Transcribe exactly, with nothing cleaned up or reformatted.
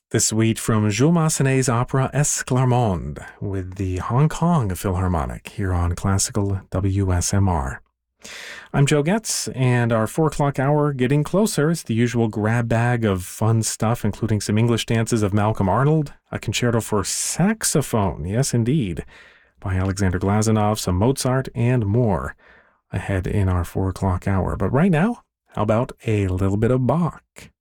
The suite from Jules Massenet's opera Esclarmonde with the Hong Kong Philharmonic here on Classical W S M R. I'm Joe Getz, and our four o'clock hour getting closer. It's the usual grab bag of fun stuff, including some English dances of Malcolm Arnold, a concerto for saxophone, yes indeed, by Alexander Glazunov, some Mozart, and more ahead in our four o'clock hour. But right now, how about a little bit of Bach?